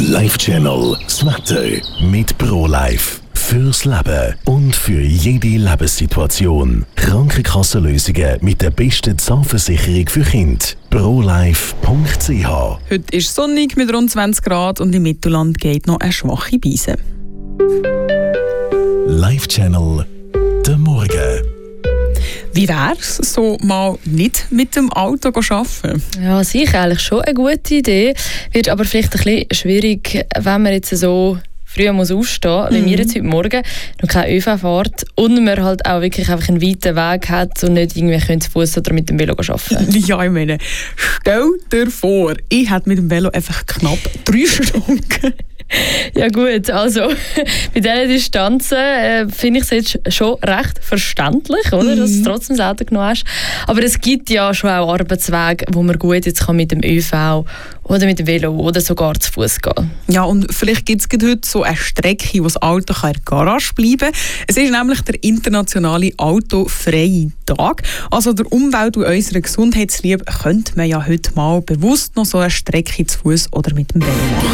Life Channel, das Wetter mit ProLife. Fürs Leben und für jede Lebenssituation. Krankenkassenlösungen mit der besten Zahnversicherung für Kinder. ProLife.ch. Heute ist sonnig mit rund 20 Grad und im Mittelland geht noch eine schwache Brise. Life Channel, der Morgen. Wie wär's, so mal nicht mit dem Auto arbeiten? Ja, sicher eigentlich schon eine gute Idee. Wird aber vielleicht ein bisschen schwierig, wenn man jetzt so früh muss aufstehen, wie wir jetzt heute Morgen noch keine ÖV fährt und man halt auch wirklich einfach einen weiten Weg hat und nicht irgendwie zu Fuß oder mit dem Velo arbeiten. Ja, ich meine, stell dir vor, ich hätte mit dem Velo einfach knapp 3 Stunden. Ja gut, also bei diesen Distanzen finde ich es jetzt schon recht verständlich, oder, dass du trotzdem das Auto genommen hast. Aber es gibt ja schon auch Arbeitswege, wo man gut jetzt kann mit dem ÖV oder mit dem Velo oder sogar zu Fuß gehen. Ja, und vielleicht gibt es heute so eine Strecke, wo das Auto in der Garage bleiben kann. Es ist nämlich der internationale autofreie Tag. Also der Umwelt und unserer Gesundheit zuliebe könnte man ja heute mal bewusst noch so eine Strecke zu Fuß oder mit dem Velo machen.